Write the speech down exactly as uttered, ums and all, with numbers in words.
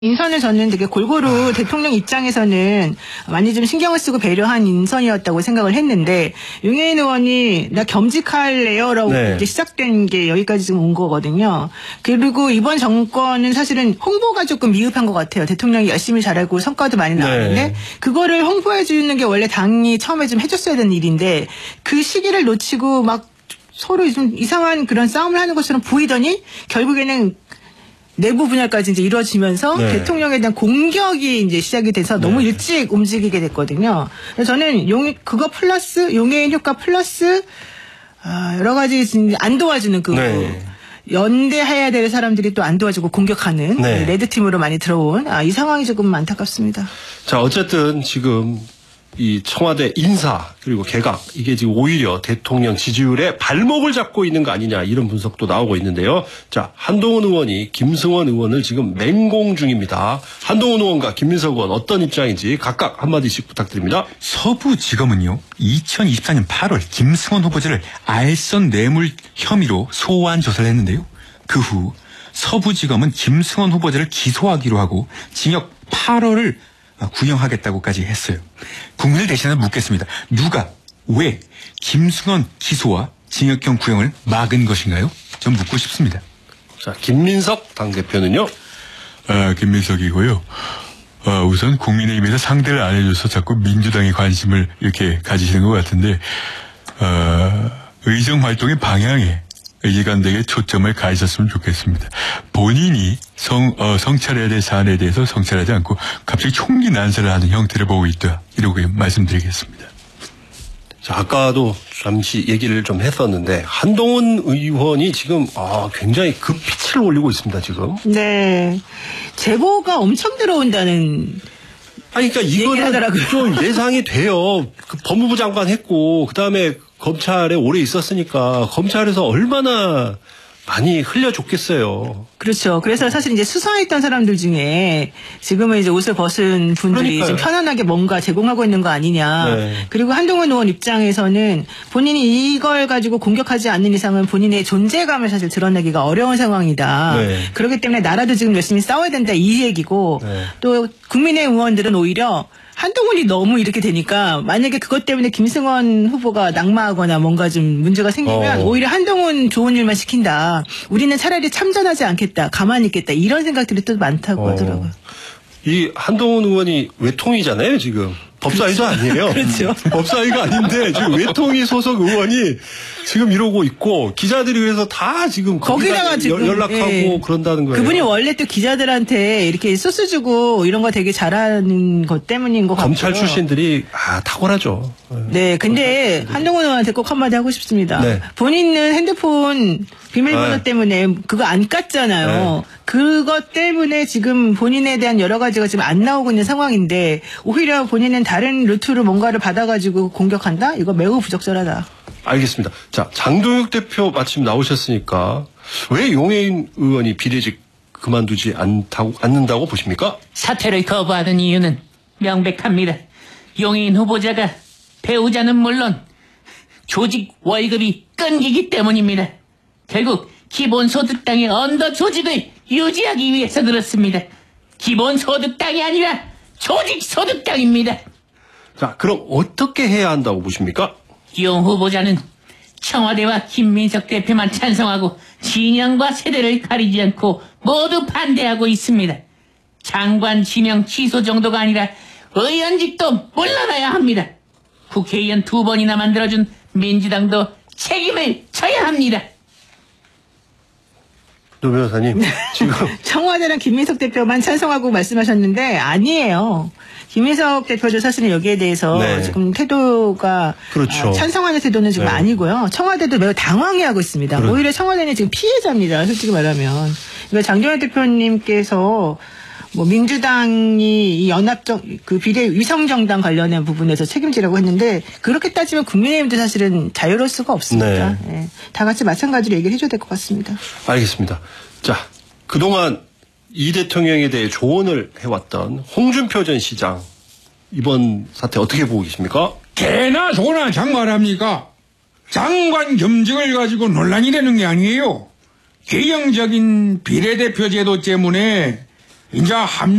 인선을 저는 되게 골고루 아. 대통령 입장에서는 많이 좀 신경을 쓰고 배려한 인선이었다고 생각을 했는데 용해인 의원이 나 겸직할래요라고 네. 이제 시작된 게 여기까지 지금 온 거거든요. 그리고 이번 정권은 사실은 홍보가 조금 미흡한 것 같아요. 대통령이 열심히 잘하고 성과도 많이 나왔는데 네. 그거를 홍보해 주는 게 원래 당이 처음에 좀 해줬어야 되는 일인데 그 시기를 놓치고 막 서로 좀 이상한 그런 싸움을 하는 것처럼 보이더니 결국에는 내부 분야까지 이제 이루어지면서 네. 대통령에 대한 공격이 이제 시작이 돼서 네. 너무 일찍 움직이게 됐거든요. 그래서 저는 용, 그거 플러스, 용해인 효과 플러스, 아, 여러 가지 안 도와주는 그, 네. 연대해야 될 사람들이 또 안 도와주고 공격하는 네. 레드팀으로 많이 들어온 아, 이 상황이 조금 안타깝습니다. 자, 어쨌든 지금 이 청와대 인사 그리고 개각 이게 지금 오히려 대통령 지지율에 발목을 잡고 있는 거 아니냐 이런 분석도 나오고 있는데요. 자, 한동훈 의원이 김승원 의원을 지금 맹공 중입니다. 한동훈 의원과 김민석 의원 어떤 입장인지 각각 한마디씩 부탁드립니다. 서부지검은요. 이천이십사 년 팔월 김승원 후보자를 알선 뇌물 혐의로 소환 조사를 했는데요. 그 후 서부지검은 김승원 후보자를 기소하기로 하고 징역 팔 월을 구형하겠다고까지 했어요. 국민을 대신해 묻겠습니다. 누가 왜 김승원 기소와 징역형 구형을 막은 것인가요? 전 묻고 싶습니다. 자, 김민석 당대표는요? 아, 김민석이고요. 아, 우선 국민의힘에서 상대를 안 해줘서 자꾸 민주당에 관심을 이렇게 가지시는 것 같은데 아, 의정활동의 방향에 일관되게 초점을 가지셨으면 좋겠습니다. 본인이 성, 어, 성찰해야 될 사안에 대해서 성찰하지 않고 갑자기 총기 난사를 하는 형태를 보고 있다. 이렇게 말씀드리겠습니다. 자, 아까도 잠시 얘기를 좀 했었는데 한동훈 의원이 지금 아, 굉장히 급빛을 올리고 있습니다. 지금. 네. 제보가 엄청 들어온다는 아니, 그러니까 이거는 좀 예상이 돼요. 그 법무부 장관 했고 그다음에 검찰에 오래 있었으니까 검찰에서 얼마나 많이 흘려줬겠어요. 그렇죠. 그래서 사실 이제 수사했던 사람들 중에 지금은 이제 옷을 벗은 분들이 그러니까요. 좀 편안하게 뭔가 제공하고 있는 거 아니냐. 네. 그리고 한동훈 의원 입장에서는 본인이 이걸 가지고 공격하지 않는 이상은 본인의 존재감을 사실 드러내기가 어려운 상황이다. 네. 그렇기 때문에 나라도 지금 열심히 싸워야 된다 이 얘기고 네. 또 국민의힘 의원들은 오히려 한동훈이 너무 이렇게 되니까 만약에 그것 때문에 김승원 후보가 낙마하거나 뭔가 좀 문제가 생기면 어. 오히려 한동훈 좋은 일만 시킨다. 우리는 차라리 참전하지 않겠다. 가만히 있겠다. 이런 생각들이 또 많다고 어. 하더라고요. 이 한동훈 의원이 외통이잖아요, 지금. 법사위도 그렇죠. 아니에요. 그렇죠. 법사위가 아닌데 지금 외통위 소속 의원이 지금 이러고 있고 기자들이 위해서 다 지금 거기다가 지금 연락하고 예. 그런다는 거예요. 그분이 원래 또 기자들한테 이렇게 소스 주고 이런 거 되게 잘하는 것 때문인 것 같고요. 검찰 출신들이 아 탁월하죠. 네, 근데 한동훈 의원한테 꼭 한마디 하고 싶습니다. 네. 본인은 핸드폰 비밀번호 네. 때문에 그거 안 깠잖아요. 네. 그것 때문에 지금 본인에 대한 여러 가지가 지금 안 나오고 있는 상황인데 오히려 본인은 다른 루트로 뭔가를 받아가지고 공격한다? 이거 매우 부적절하다. 알겠습니다. 자, 장동혁 대표 마침 나오셨으니까 왜 용해인 의원이 비례직 그만두지 않다고, 않는다고 보십니까? 사퇴를 거부하는 이유는 명백합니다. 용해인 후보자가 배우자는 물론 조직 월급이 끊기기 때문입니다. 결국 기본소득당의 언더 조직을 유지하기 위해서 그렇습니다. 기본소득당이 아니라 조직소득당입니다. 자, 그럼 어떻게 해야 한다고 보십니까? 용 후보자는 청와대와 김민석 대표만 찬성하고 진영과 세대를 가리지 않고 모두 반대하고 있습니다. 장관 지명 취소 정도가 아니라 의원직도 물러나야 합니다. 국회의원 두 번이나 만들어준 민주당도 책임을 져야 합니다. 노 변호사님, 지금 청와대랑 김민석 대표만 찬성하고 말씀하셨는데 아니에요. 김민석 대표도 사실은 여기에 대해서 네. 지금 태도가 그렇죠. 아, 찬성하는 태도는 지금 네. 아니고요. 청와대도 매우 당황해하고 있습니다. 그렇... 오히려 청와대는 지금 피해자입니다. 솔직히 말하면. 그러니까 장동현 대표님께서 뭐 민주당이 이 연합정 그 비례 위성정당 관련된 부분에서 책임지라고 했는데 그렇게 따지면 국민의힘도 사실은 자유로울 수가 없습니다. 네. 네. 다 같이 마찬가지로 얘기를 해줘야 될 것 같습니다. 알겠습니다. 자, 그동안 이 대통령에 대해 조언을 해왔던 홍준표 전 시장 이번 사태 어떻게 보고 계십니까? 개나 소나 장관합니까? 장관 겸직을 가지고 논란이 되는 게 아니에요. 개형적인 비례대표 제도 때문에 이제 합